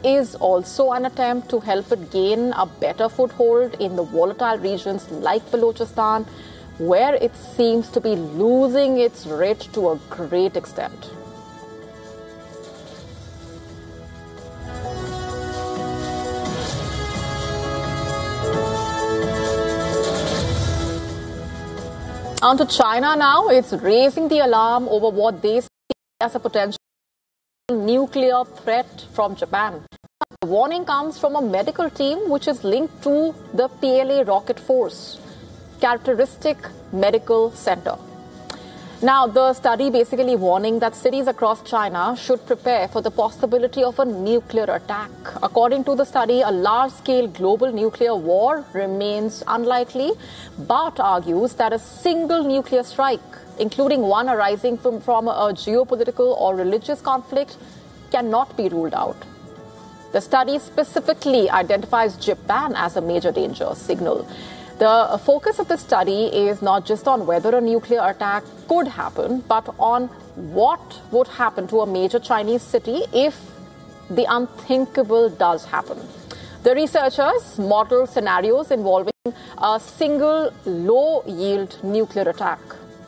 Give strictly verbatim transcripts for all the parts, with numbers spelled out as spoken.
is also an attempt to help it gain a better foothold in the volatile regions like Balochistan, where it seems to be losing its writ to a great extent. On to China now. It's raising the alarm over what they see as a potential nuclear threat from Japan. The warning comes from a medical team which is linked to the P L A Rocket Force Characteristic Medical Center. Now, the study basically warning that cities across China should prepare for the possibility of a nuclear attack. According to the study, a large-scale global nuclear war remains unlikely, but argues that a single nuclear strike, including one arising from, from a geopolitical or religious conflict, cannot be ruled out. The study specifically identifies Japan as a major danger signal. The focus of the study is not just on whether a nuclear attack could happen, but on what would happen to a major Chinese city if the unthinkable does happen. The researchers model scenarios involving a single low-yield nuclear attack.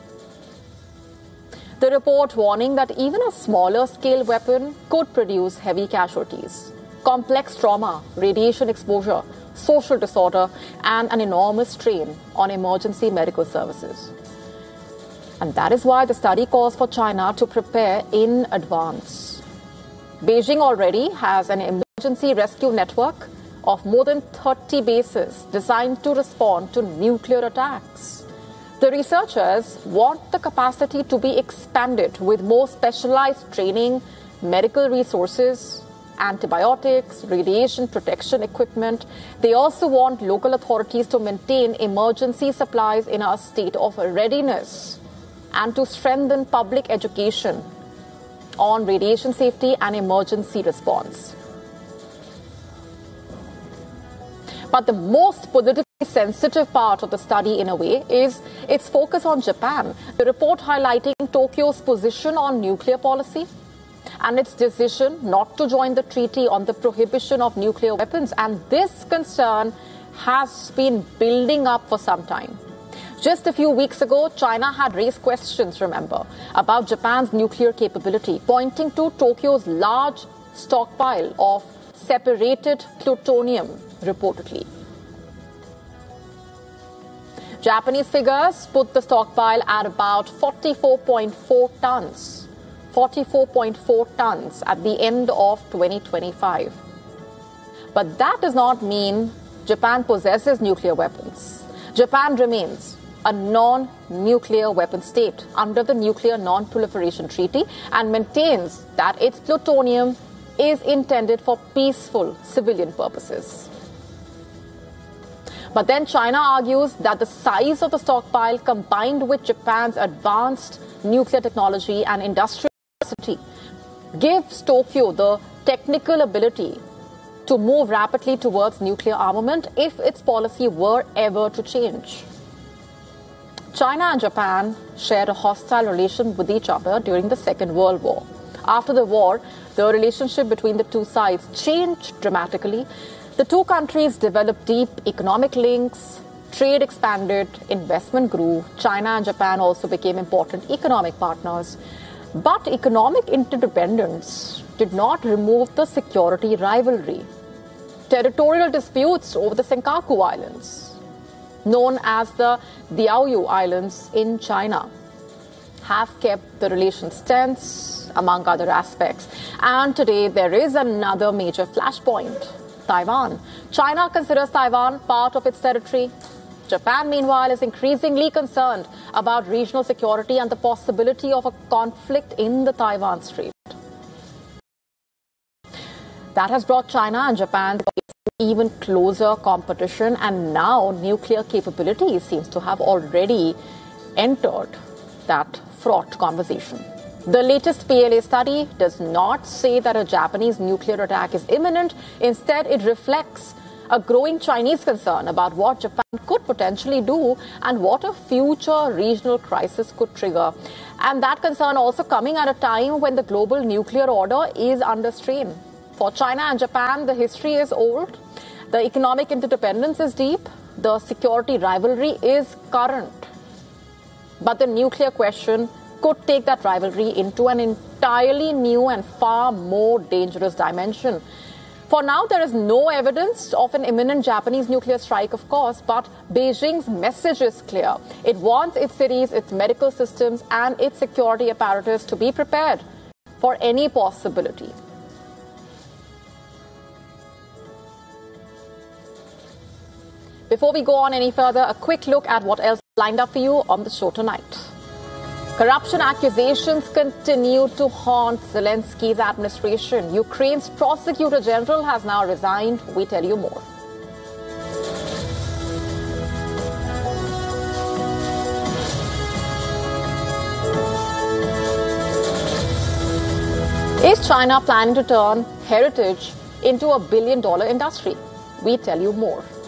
The report warning that even a smaller scale weapon could produce heavy casualties, complex trauma, radiation exposure, social disorder, and an enormous strain on emergency medical services. And that is why the study calls for China to prepare in advance. Beijing already has an emergency rescue network of more than thirty bases designed to respond to nuclear attacks. The researchers want the capacity to be expanded with more specialized training, medical resources, antibiotics, radiation protection equipment. They also want local authorities to maintain emergency supplies in a state of readiness and to strengthen public education on radiation safety and emergency response. But the most politically sensitive part of the study, in a way, is its focus on Japan. The report highlighting Tokyo's position on nuclear policy and its decision not to join the treaty on the prohibition of nuclear weapons. And this concern has been building up for some time. Just a few weeks ago, China had raised questions, remember, about Japan's nuclear capability, pointing to Tokyo's large stockpile of separated plutonium, reportedly. Japanese figures put the stockpile at about forty-four point four tons. forty-four point four tons at the end of twenty twenty-five. But that does not mean Japan possesses nuclear weapons. Japan remains a non-nuclear weapon state under the Nuclear Non-Proliferation Treaty and maintains that its plutonium is intended for peaceful civilian purposes. But then China argues that the size of the stockpile, combined with Japan's advanced nuclear technology and industrial capacity, gives Tokyo the technical ability to move rapidly towards nuclear armament if its policy were ever to change. China and Japan shared a hostile relation with each other during the Second World War. After the war, the relationship between the two sides changed dramatically. The two countries developed deep economic links, trade expanded, investment grew. China and Japan also became important economic partners. But economic interdependence did not remove the security rivalry. Territorial disputes over the Senkaku Islands, known as the Diaoyu Islands in China, have kept the relations tense, among other aspects. And today there is another major flashpoint: Taiwan. China considers Taiwan part of its territory. Japan, meanwhile, is increasingly concerned about regional security and the possibility of a conflict in the Taiwan Strait. That has brought China and Japan to even closer competition, and now nuclear capability seems to have already entered that fraught conversation. The latest P L A study does not say that a Japanese nuclear attack is imminent. Instead, it reflects a growing Chinese concern about what Japan could potentially do and what a future regional crisis could trigger. And that concern also coming at a time when the global nuclear order is under strain. For China and Japan, the history is old, the economic interdependence is deep, the security rivalry is current. But the nuclear question could take that rivalry into an entirely new and far more dangerous dimension. For now, there is no evidence of an imminent Japanese nuclear strike, of course, but Beijing's message is clear. It wants its cities, its medical systems, and its security apparatus to be prepared for any possibility. Before we go on any further, a quick look at what else lined up for you on the show tonight. Corruption accusations continue to haunt Zelensky's administration. Ukraine's prosecutor general has now resigned. We tell you more. Is China planning to turn heritage into a billion dollar industry? We tell you more.